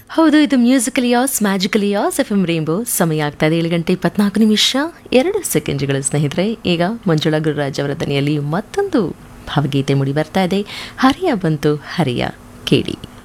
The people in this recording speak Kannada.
ಹೌದು, ಇದು musical as magical as F M rainbow. ಸಮಯ ಆಗ್ತಾ ಇದೆ 7:24 2 ಸೆಕೆಂಡ್ಗಳು ಸ್ನೇಹಿತರೆ. ಈಗ ಮಂಜುಳಾ ಗುರುರಾಜ್ ಅವರ ದನಿಯಲ್ಲಿ ಮತ್ತೊಂದು ಭಾವಗೀತೆ ಮೂಡಿ ಬರ್ತಾ ಇದೆ. ಹರಿಯ ಬಂತು ಹರಿಯ ಕೇಳಿ.